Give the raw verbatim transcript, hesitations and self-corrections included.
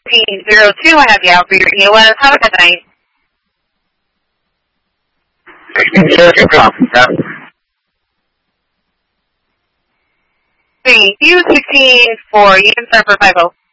sixteen zero two, I have you out for your E O S. Have a good night. sixteen zero two, copy. Thank you, sixteen four. You can start for five oh.